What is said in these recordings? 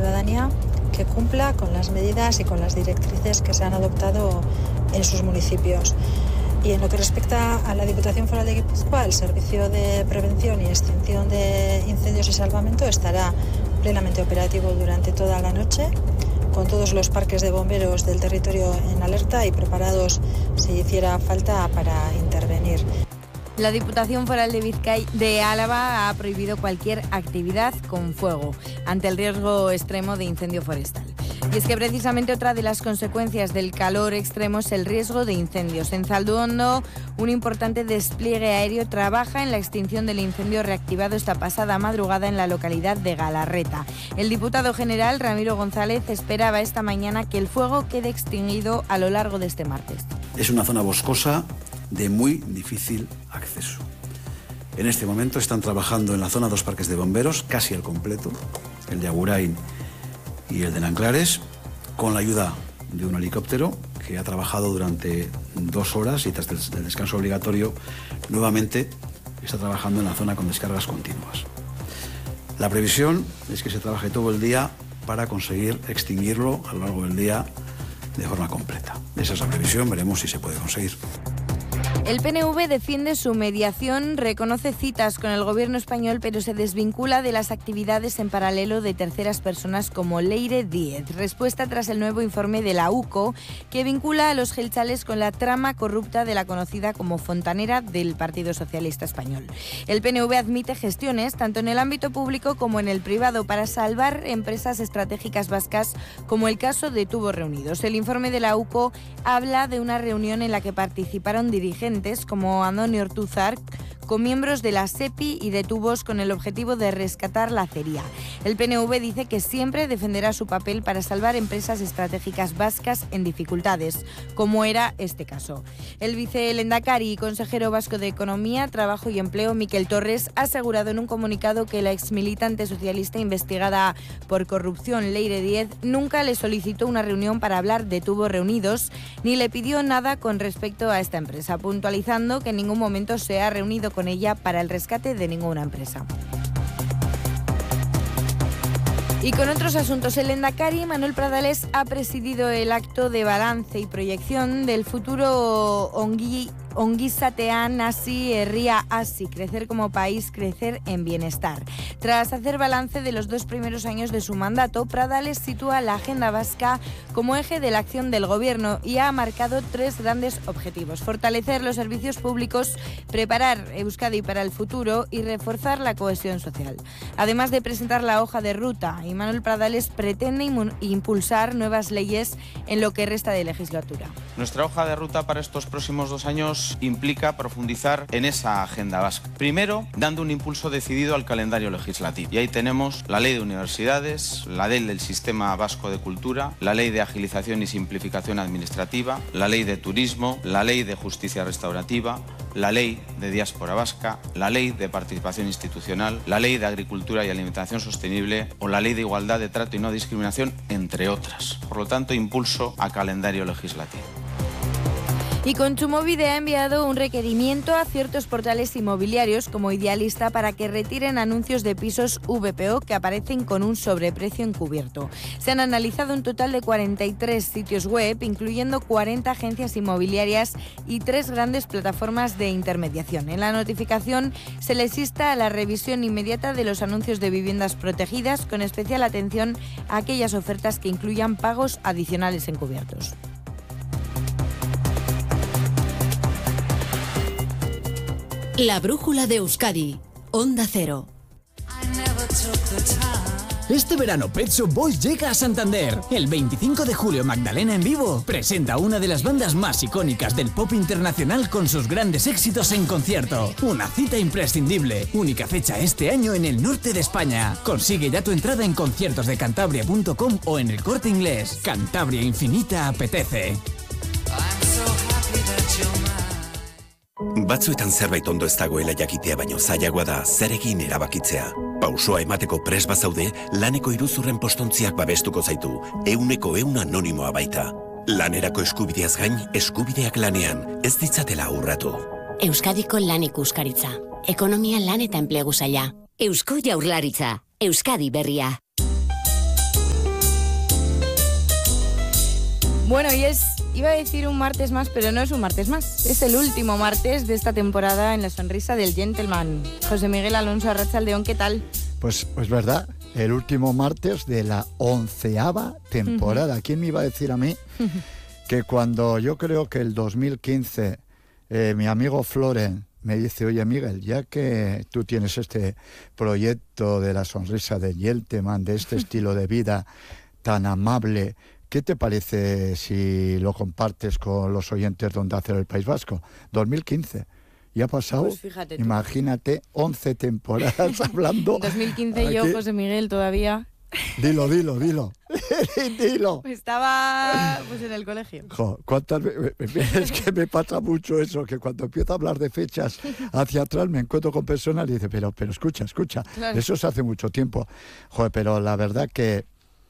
ciudadanía que cumpla con las medidas y con las directrices que se han adoptado en sus municipios. Y en lo que respecta a la Diputación Foral de Guipúzcoa, el Servicio de Prevención y Extinción de Incendios y Salvamento estará plenamente operativo durante toda la noche, con todos los parques de bomberos del territorio en alerta y preparados si hiciera falta para intervenir. La Diputación Foral de Álava ha prohibido cualquier actividad con fuego ante el riesgo extremo de incendio forestal. Y es que precisamente otra de las consecuencias del calor extremo es el riesgo de incendios. En Zalduondo, un importante despliegue aéreo trabaja en la extinción del incendio reactivado esta pasada madrugada en la localidad de Galarreta. El diputado general, Ramiro González, esperaba esta mañana que el fuego quede extinguido a lo largo de este martes. Es una zona boscosa de muy difícil acceso. En este momento están trabajando en la zona 2 parques de bomberos, casi al completo, el de Agurain y el de Nanclares, con la ayuda de un helicóptero que ha trabajado durante 2 horas y tras el descanso obligatorio nuevamente está trabajando en la zona con descargas continuas. La previsión es que se trabaje todo el día para conseguir extinguirlo a lo largo del día de forma completa. Esa es la previsión, veremos si se puede conseguir. El PNV defiende su mediación, reconoce citas con el gobierno español, pero se desvincula de las actividades en paralelo de terceras personas como Leire Díez. Respuesta tras el nuevo informe de la UCO, que vincula a los geltzales con la trama corrupta de la conocida como fontanera del Partido Socialista Español. El PNV admite gestiones, tanto en el ámbito público como en el privado, para salvar empresas estratégicas vascas, como el caso de Tubos Reunidos. El informe de la UCO habla de una reunión en la que participaron dirigentes como Andoni Ortuzar con miembros de la SEPI y de Tubos con el objetivo de rescatar la acería. El PNV dice que siempre defenderá su papel para salvar empresas estratégicas vascas en dificultades, como era este caso. El vicelehendakari y consejero vasco de Economía, Trabajo y Empleo, Miquel Torres, ha asegurado en un comunicado que la exmilitante socialista investigada por corrupción, Leire Díez, nunca le solicitó una reunión para hablar de Tubos Reunidos, ni le pidió nada con respecto a esta empresa, puntualizando que en ningún momento se ha reunido con ella para el rescate de ninguna empresa. Y con otros asuntos, el lehendakari Manuel Pradales ha presidido el acto de balance y proyección del futuro Ongizatean Hasi Herria Hasi, crecer como país, crecer en bienestar. Tras hacer balance de los 2 primeros años de su mandato, Pradales sitúa la agenda vasca como eje de la acción del gobierno y ha marcado 3 grandes objetivos: fortalecer los servicios públicos, preparar Euskadi para el futuro y reforzar la cohesión social. Además de presentar la hoja de ruta, Manuel Pradales pretende impulsar nuevas leyes en lo que resta de legislatura. Nuestra hoja de ruta para estos próximos 2 años implica profundizar en esa agenda vasca. Primero, dando un impulso decidido al calendario legislativo. Y ahí tenemos la ley de universidades, la ley del sistema vasco de cultura, la ley de agilización y simplificación administrativa, la ley de turismo, la ley de justicia restaurativa, la ley de diáspora vasca, la ley de participación institucional, la ley de agricultura y alimentación sostenible o la ley de igualdad de trato y no discriminación, entre otras. Por lo tanto, impulso a calendario legislativo. Y Kontsumobide ha enviado un requerimiento a ciertos portales inmobiliarios como Idealista para que retiren anuncios de pisos VPO que aparecen con un sobreprecio encubierto. Se han analizado un total de 43 sitios web, incluyendo 40 agencias inmobiliarias y 3 grandes plataformas de intermediación. En la notificación se les insta a la revisión inmediata de los anuncios de viviendas protegidas, con especial atención a aquellas ofertas que incluyan pagos adicionales encubiertos. La brújula de Euskadi, Onda Cero. Este verano Pet Shop Boys llega a Santander. El 25 de julio Magdalena en vivo presenta una de las bandas más icónicas del pop internacional con sus grandes éxitos en concierto. Una cita imprescindible, única fecha este año en el norte de España. Consigue ya tu entrada en conciertosdecantabria.com o en el Corte Inglés. Cantabria infinita apetece. Batzuetan zerbait ondo ez dagoela jakitea baino zailagoa da zer egin erabakitzea. Pausoa emateko prest bazaude, laneko iruzurren postontziak babestuko zaitu, 100% anonimoa baita. Lanerako eskubideaz gain, eskubideak lanean, ez ditzatela urratu. Euskadiko lan ikuskaritza. Ekonomia, lan eta enplegu saila. Eusko Jaurlaritza. Euskadi berria. Bueno, y iba a decir un martes más, pero no es un martes más. Es el último martes de esta temporada en La Sonrisa del Gentleman. José Miguel Alonso, Arratsaldeón, ¿qué tal? Pues verdad, el último martes de la 11ª temporada. ¿Quién me iba a decir a mí que cuando yo creo que el 2015 mi amigo Floren me dice, oye Miguel, ya que tú tienes este proyecto de La Sonrisa del Gentleman, de este estilo de vida tan amable, ¿qué te parece si lo compartes con los oyentes de Onda Cero del País Vasco? 2015. Y ha pasado, pues fíjate, imagínate, 11 temporadas hablando. 2015 aquí. Yo, José Miguel, todavía... Dilo. Dilo. Estaba pues en el colegio. ¿Cuántas veces? Es que me pasa mucho eso, que cuando empiezo a hablar de fechas hacia atrás me encuentro con personas y dice, pero escucha, claro. Eso se hace mucho tiempo. Joder, pero la verdad que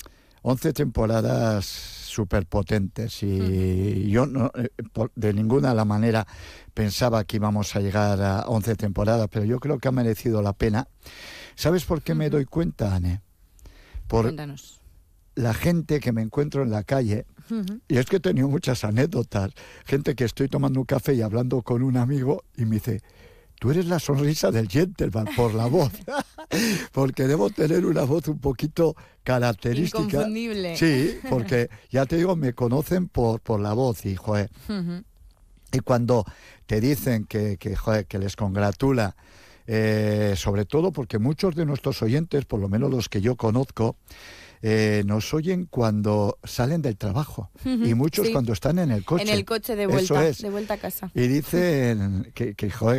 11 temporadas súper potentes y yo no, de ninguna la manera pensaba que íbamos a llegar a 11 temporadas, pero yo creo que ha merecido la pena. ¿Sabes por qué me doy cuenta, Anne? Por Cuéntanos. La gente que me encuentro en la calle, y es que he tenido muchas anécdotas, gente que estoy tomando un café y hablando con un amigo y me dice, tú eres la sonrisa del gentleman por la voz, porque debo tener una voz un poquito característica. Inconfundible. Sí, porque ya te digo, me conocen por la voz y joder. Y cuando te dicen que les congratula, sobre todo porque muchos de nuestros oyentes, por lo menos los que yo conozco, nos oyen cuando salen del trabajo y muchos cuando están en el coche. En el coche de vuelta, de vuelta a casa. Y dicen que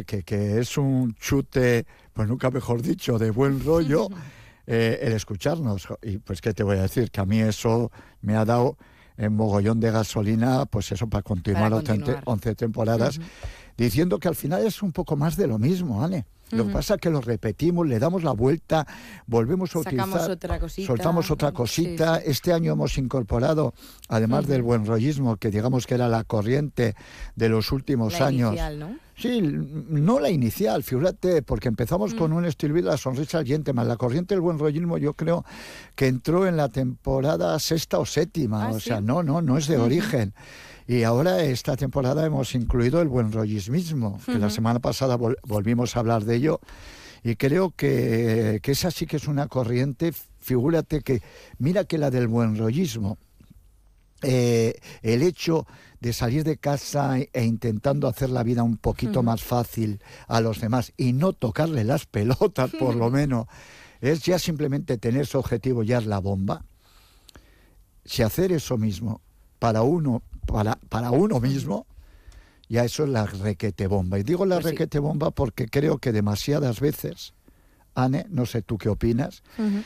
es un chute, pues nunca mejor dicho, de buen rollo el escucharnos. Y pues qué te voy a decir, que a mí eso me ha dado en mogollón de gasolina, pues eso, para continuar 11 temporadas, diciendo que al final es un poco más de lo mismo, Anne. Lo que pasa es que lo repetimos, le damos la vuelta, volvemos a utilizar, soltamos otra cosita. Sí. Este año hemos incorporado, además del buen rollismo, que digamos que era la corriente de los últimos años. Inicial, ¿no? Sí, no la inicial, fíjate, porque empezamos con un estilo de La Sonrisa del Gentleman. La corriente del buen rollismo yo creo que entró en la temporada 6ª o 7ª, ¿sí? sea, no es de origen. Y ahora esta temporada hemos incluido el buen rollismismo, que la semana pasada volvimos a hablar de ello, y creo que esa sí que es una corriente, figúrate que, mira que la del buen rollismo, el hecho de salir de casa e intentando hacer la vida un poquito más fácil a los demás y no tocarle las pelotas, por lo menos, es ya simplemente tener ese objetivo, ya es la bomba. Si hacer eso mismo para uno mismo, ya eso es la requete bomba. Y digo la requete bomba porque creo que demasiadas veces, Anne, no sé tú qué opinas,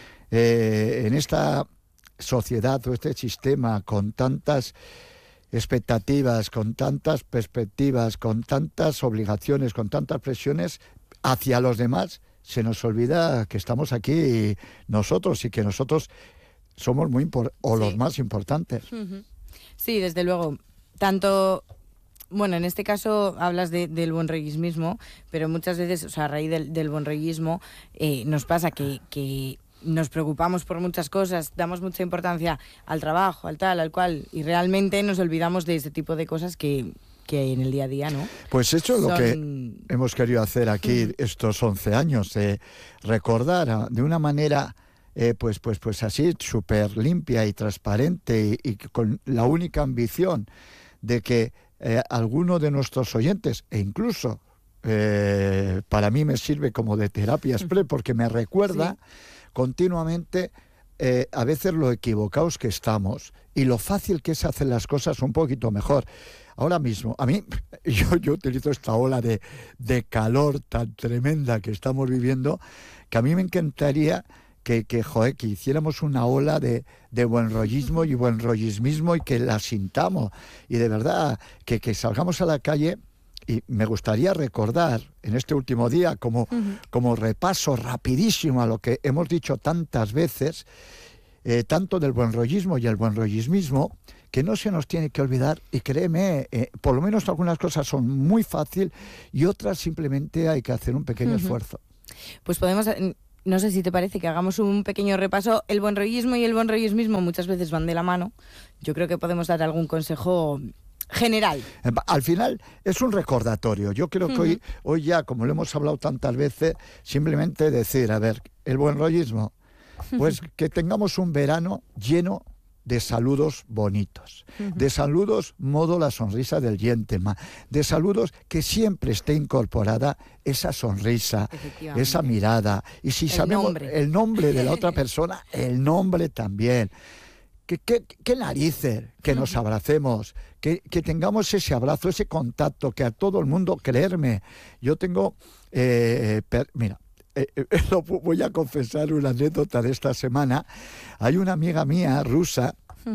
en esta sociedad o este sistema con tantas expectativas, con tantas perspectivas, con tantas obligaciones, con tantas presiones hacia los demás, se nos olvida que estamos aquí nosotros y que nosotros somos los más importantes. Sí, desde luego. Tanto, bueno, en este caso hablas del buenrollismo, pero muchas veces, o sea, a raíz del buenrollismo nos pasa que nos preocupamos por muchas cosas, damos mucha importancia al trabajo, al tal, al cual, y realmente nos olvidamos de este tipo de cosas que hay en el día a día, ¿no? Pues eso es lo que hemos querido hacer aquí estos 11 años, recordar de una manera pues así súper limpia y transparente y con la única ambición de que alguno de nuestros oyentes, e incluso para mí me sirve como de terapia express porque me recuerda continuamente a veces lo equivocados que estamos y lo fácil que es hacer las cosas un poquito mejor. Ahora mismo, a mí, yo utilizo esta ola de calor tan tremenda que estamos viviendo, que a mí me encantaría que hiciéramos una ola de buenrollismo y buenrollismismo y que la sintamos. Y de verdad, que salgamos a la calle. Y me gustaría recordar en este último día, como repaso rapidísimo a lo que hemos dicho tantas veces, tanto del buenrollismo y el buenrollismismo, que no se nos tiene que olvidar, y créeme, por lo menos algunas cosas son muy fáciles y otras simplemente hay que hacer un pequeño esfuerzo. Pues podemos no sé si te parece que hagamos un pequeño repaso. El buenrollismo y el buenrollismismo muchas veces van de la mano. Yo creo que podemos dar algún consejo general. Al final es un recordatorio. Yo creo que hoy ya, como lo hemos hablado tantas veces, simplemente decir, a ver, el buenrollismo, pues que tengamos un verano lleno de saludos bonitos, de saludos modo la sonrisa del gentleman, de saludos que siempre esté incorporada esa sonrisa, esa mirada, y si sabemos el nombre de la otra persona, el nombre también. ¿Qué narices? Que nos abracemos, que tengamos ese abrazo, ese contacto, que a todo el mundo, creerme, yo tengo, mira, voy a confesar una anécdota de esta semana. Hay una amiga mía rusa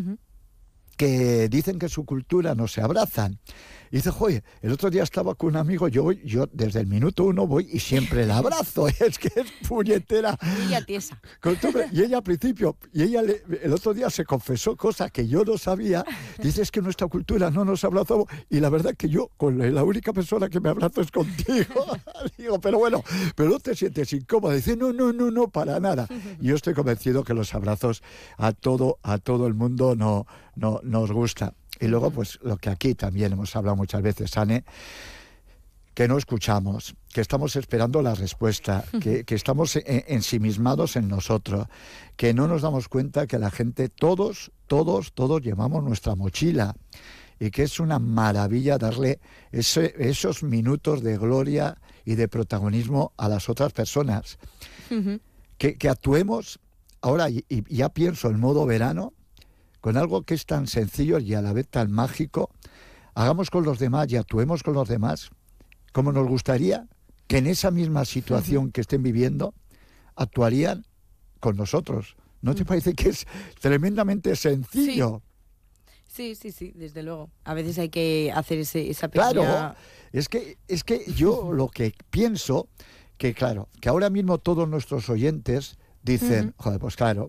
que dicen que su cultura no se abrazan. Y dice, oye, el otro día estaba con un amigo, yo desde el minuto 1 voy y siempre la abrazo. Es que es puñetera. Y ella tiesa. Y ella al principio, el otro día se confesó cosas que yo no sabía. Dice, es que nuestra cultura no nos abrazamos. Y la verdad que yo, con la única persona que me abrazo es contigo. Digo, pero bueno, pero no te sientes incómoda. Dice, no, para nada. Y yo estoy convencido que los abrazos a todo el mundo no nos gusta. Y luego, pues lo que aquí también hemos hablado muchas veces, Anne, que no escuchamos, que estamos esperando la respuesta, que estamos ensimismados en nosotros, que no nos damos cuenta que la gente, todos llevamos nuestra mochila y que es una maravilla darle esos minutos de gloria y de protagonismo a las otras personas. Que actuemos, ahora y ya pienso en modo verano, con algo que es tan sencillo y a la vez tan mágico, hagamos con los demás y actuemos con los demás como nos gustaría que en esa misma situación que estén viviendo actuarían con nosotros. ¿No te parece que es tremendamente sencillo? Sí, desde luego. A veces hay que hacer esa pequeña... Claro, es que yo lo que pienso, que claro, que ahora mismo todos nuestros oyentes dicen, joder, pues claro.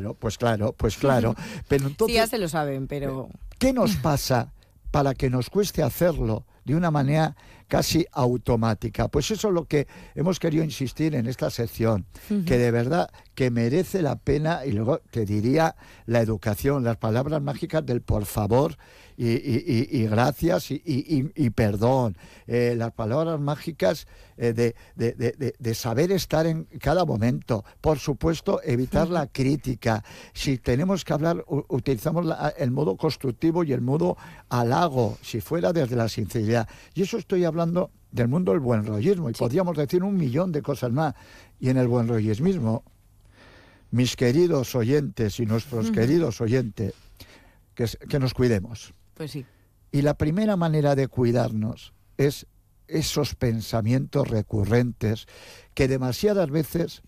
Pero entonces, sí, ya se lo saben, pero... ¿Qué nos pasa para que nos cueste hacerlo de una manera casi automática? Pues eso es lo que hemos querido insistir en esta sección, que de verdad que merece la pena, y luego te diría la educación, las palabras mágicas del por favor y gracias y perdón, las palabras mágicas de saber estar en cada momento. Por supuesto, evitar la crítica. Si tenemos que hablar, utilizamos el modo constructivo y el modo halago, si fuera desde la sinceridad. Y eso estoy hablando del mundo del buenrollismo, y podríamos decir 1.000.000 de cosas más. Y en el buenrollismismo, mis queridos oyentes y nuestros queridos oyentes, que nos cuidemos. Pues sí. Y la primera manera de cuidarnos es esos pensamientos recurrentes que demasiadas veces,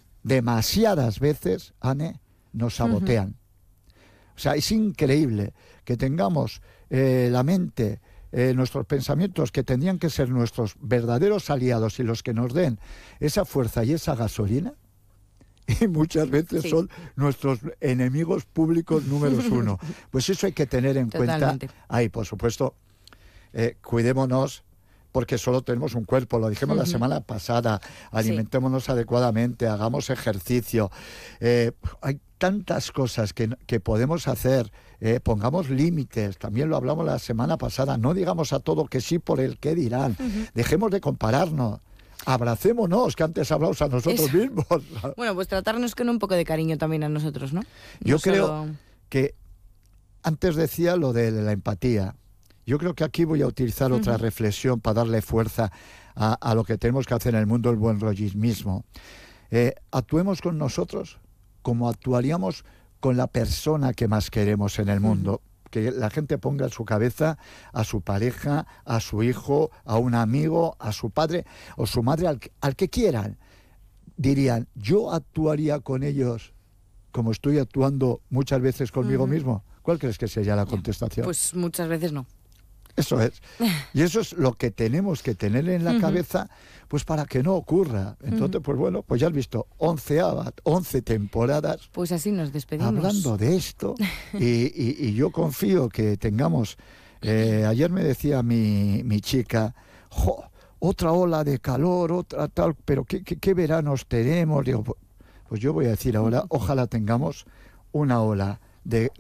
Anne, nos sabotean. O sea, es increíble que tengamos la mente, nuestros pensamientos, que tendrían que ser nuestros verdaderos aliados y los que nos den esa fuerza y esa gasolina, y muchas veces son nuestros enemigos públicos números 1. Pues eso hay que tener en cuenta. Ahí, por supuesto, cuidémonos, porque solo tenemos un cuerpo, lo dijimos la semana pasada, alimentémonos adecuadamente, hagamos ejercicio. Hay tantas cosas que podemos hacer, pongamos límites, también lo hablamos la semana pasada, no digamos a todo que sí por el qué dirán, dejemos de compararnos. Abracémonos, que antes hablamos a nosotros mismos. Bueno, pues tratarnos con un poco de cariño también a nosotros, ¿no? Yo creo que antes decía lo de la empatía. Yo creo que aquí voy a utilizar otra reflexión para darle fuerza a lo que tenemos que hacer en el mundo del buenrollismo. Actuemos con nosotros como actuaríamos con la persona que más queremos en el mundo. Que la gente ponga en su cabeza a su pareja, a su hijo, a un amigo, a su padre o su madre, al que quieran. Dirían, ¿yo actuaría con ellos como estoy actuando muchas veces conmigo mismo? ¿Cuál crees que sería la contestación? Pues muchas veces no. Eso es. Y eso es lo que tenemos que tener en la cabeza, pues para que no ocurra. Entonces, pues bueno, pues ya has visto 11 temporadas. Pues así nos despedimos. Hablando de esto, y yo confío que tengamos... ayer me decía mi chica, otra ola de calor, otra tal, pero ¿qué veranos tenemos? Digo, pues yo voy a decir ahora, ojalá tengamos una ola de